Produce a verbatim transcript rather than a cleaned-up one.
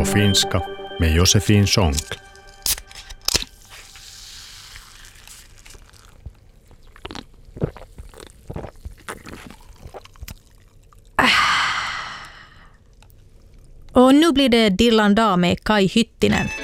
på finska med Josefin Sonck. Och nu blir det Dillan dag med Kai Hyttinen.